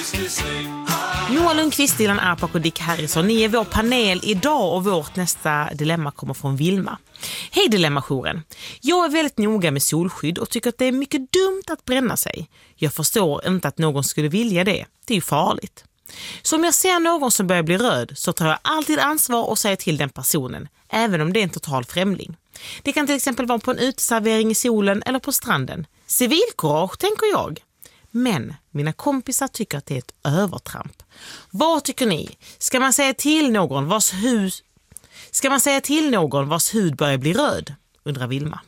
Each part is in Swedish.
Noah Lundqvist, Dilan Arpak och Dick Harrison. Ni är vår panel idag och vårt nästa dilemma kommer från Vilma. Hej Dilemmajouren. Jag är väldigt noga med solskydd och tycker att det är mycket dumt att bränna sig. Jag förstår inte att någon skulle vilja det. Det är ju farligt. Så om jag ser någon som börjar bli röd så tar jag alltid ansvar och säger till den personen, även om det är en total främling. Det kan till exempel vara på en uteservering i solen eller på stranden. Civilkurage, tänker jag. Men mina kompisar tycker att det är ett övertramp. Vad tycker ni? Ska man säga till någon vars hud börjar bli röd? Undrar Vilma.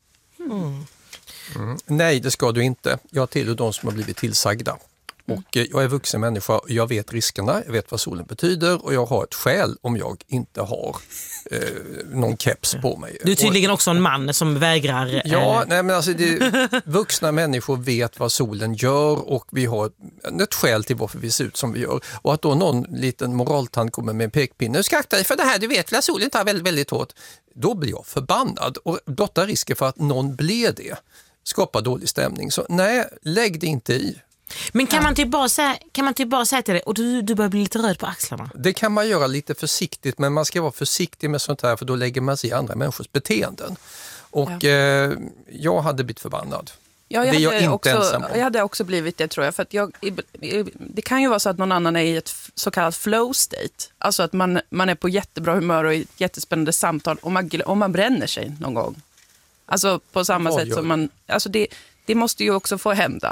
Nej, det ska du inte. Jag tillhör de som har blivit tillsagda. Och jag är vuxen människa, jag vet riskerna, jag vet vad solen betyder och jag har ett skäl om jag inte har någon keps på mig. Du är tydligen också en man som vägrar... Ja, nej, men alltså vuxna människor vet vad solen gör och vi har ett skäl till varför vi ser ut som vi gör. Och att då någon liten moraltant kommer med en pekpinne, ska akta dig för det här, du vet väl att solen tar väldigt, väldigt hårt. Då blir jag förbannad och blottar risken för att någon blir det. Skapar dålig stämning. Så nej, lägg det inte i. Men kan man typ bara säga till dig och du börjar bli lite röd på axlarna? Det kan man göra lite försiktigt, men man ska vara försiktig med sånt här för då lägger man sig i andra människors beteenden. Och jag hade blivit förbannad. Ja, jag hade också blivit det, tror jag. För att det kan ju vara så att någon annan är i ett så kallat flow state. Alltså att man är på jättebra humör och i ett jättespännande samtal och man bränner sig någon gång. Alltså på samma sätt som man... Alltså det måste ju också få hända.